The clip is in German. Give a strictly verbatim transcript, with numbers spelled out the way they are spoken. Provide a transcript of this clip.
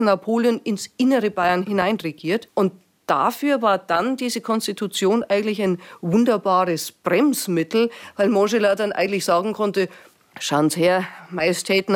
Napoleon ins innere Bayern hineinregiert. Und dafür war dann diese Konstitution eigentlich ein wunderbares Bremsmittel, weil Montgelas dann eigentlich sagen konnte, schauen Sie her, Majestäten,